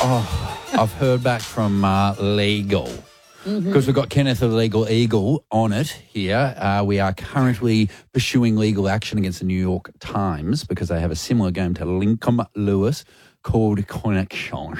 I've heard back from Legal. Because we've got Kenneth of Legal Eagle on it here. We are currently pursuing legal action against the New York Times because they have a similar game to Lincoln Lewis called Connections.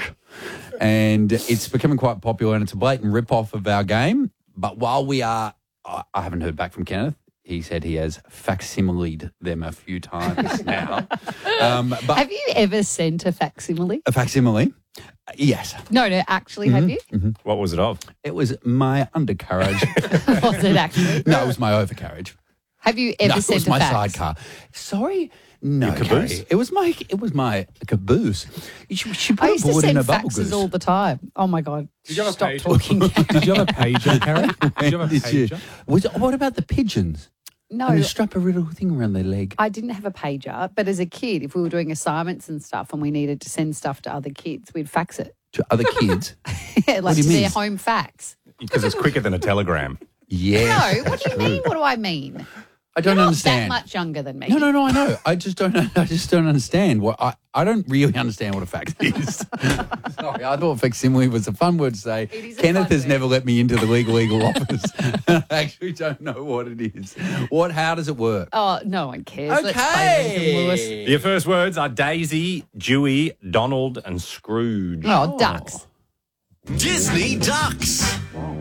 And it's becoming quite popular and it's a blatant rip-off of our game. But while we are, I haven't heard back from Kenneth. He said he has facsimiled them a few times now. But Have you ever sent a facsimile? a facsimile? Yes. No, actually, have you? What was it of? It was my undercarriage. Was it actually? No, it was my overcarriage. Have you ever No, it sent was a my fax? sidecar. Sorry. No, Your caboose? Carrie, it was my caboose. She put I a used to board in send a bubble faxes goose. all the time. Oh, my God. Did you have a Stop page? talking. Did you have a pager, Carrie? Did you have a pager? What about the pigeons? No, And you strap a little thing around their leg. I didn't have a pager, but as a kid, if we were doing assignments and stuff and we needed to send stuff to other kids, we'd fax it. To other kids? Like do you to mean? their home fax. Because it's quicker than a telegram. Yes. No, what do you mean? What do I mean? I don't You're understand. not that much younger than me. No, I know. I just don't understand. I don't really understand what a fax is. Sorry, I thought facsimile was a fun word to say. It is a Kenneth fun has word. never let me into the legal office. I actually don't know what it is. How does it work? Oh, no one cares. Let's play Lincoln Lewis. Okay. Your first words are Daisy, Dewey, Donald, and Scrooge. Oh, ducks. Disney Ducks.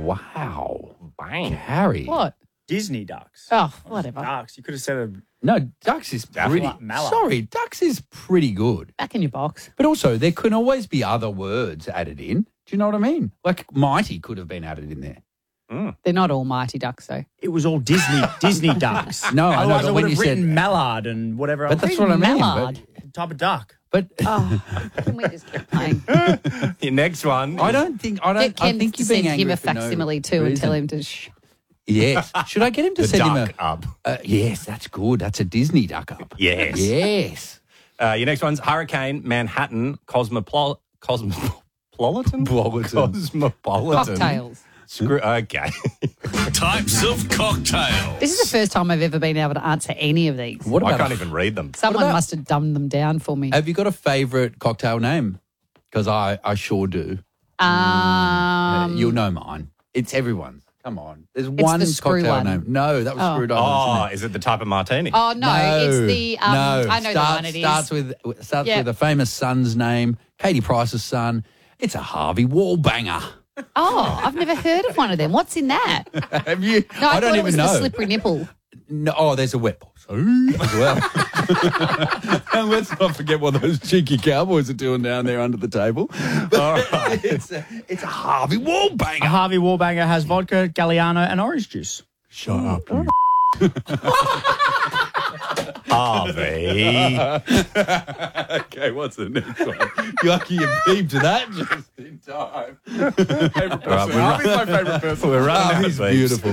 Wow. Bang. Harry. What? Disney ducks. Oh, whatever. Ducks. You could have said a No, Ducks is pretty. Mallard. Sorry, Ducks is pretty good. Back in your box. But also, there can always be other words added in. Do you know what I mean? Like mighty could have been added in there. They're not all mighty ducks, though. It was all Disney ducks. No, I know, Otherwise, but I when would you have written said- mallard and whatever But else. that's what I mean. Mallard. Type of duck. But Oh, can we just keep playing? Your next one. I don't think I Get Ken think to you're being send angry him a for no facsimile too and reason. tell him to shh. Yes. Should I get him to The send him duck up. Yes, that's good. That's a Disney duck up. Yes. Yes. Your next one's Hurricane, Manhattan, Cosmopolitan. Cosmopolitan. Cosmopolitan. Cocktails. Okay. Types of cocktail. This is the first time I've ever been able to answer any of these. What I about can't even read them. Someone about- must have dumbed them down for me. Have you got a favourite cocktail name? Because I sure do. You'll know mine. It's everyone's. Come on. There's one the screw cocktail one. name. No, that was Oh. Screw Diamond. Oh, is it the type of martini? Oh, no, it's the, no. I know the one it is. Starts Yep. with a famous son's name, Katie Price's son. It's a Harvey Wallbanger. Oh, I've never heard of one of them. What's in that? Have you? No, I, don't thought it even was know. the slippery nipple. No, oh, there's a wet boss as well. And let's not forget what those cheeky cowboys are doing down there under the table. All right. It's a Harvey Wallbanger. Harvey Wallbanger has vodka, Galliano, and orange juice. Shut up. Harvey. Okay, what's the next one? You're lucky you peeped that just in time. Harvey's my favourite person. We're running out of Harvey's beeps. beautiful.